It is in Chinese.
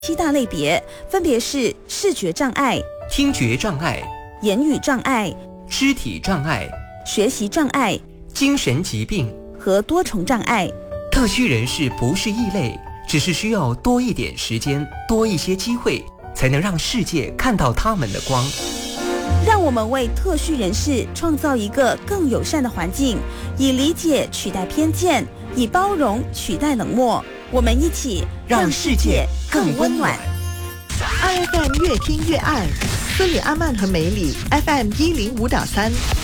7大类别，分别是视觉障碍、 听觉障碍、 言语障碍、 肢体障碍、 学习障碍、 精神疾病和多重障碍。 特需人士不是异类，只是需要多一点时间，多一些机会，才能让世界看到他们的光。 让我们为特需人士创造一个更友善的环境，以理解取代偏见，以包容取代冷漠。我们一起让世界更温暖。 2FM 越听越爱，孙女阿曼和梅里 FM 105.3。